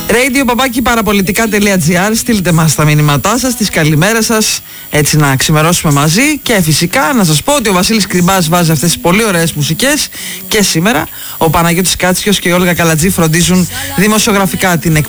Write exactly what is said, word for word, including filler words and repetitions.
radio παπάκι παραπολιτικά τελεία τζι άρ. Στείλτε μας τα μηνύματά σας, τις καλημέρες σας, έτσι να ξημερώσουμε μαζί. Και φυσικά να σας πω ότι ο Βασίλης Κρυμπάς βάζει αυτές τις πολύ ωραίες μουσικές και σήμερα. Ο Παναγιώτης Κάτσιος και η Όλγα Καλατζή φροντίζουν δημοσιογραφικά την εκπομπή.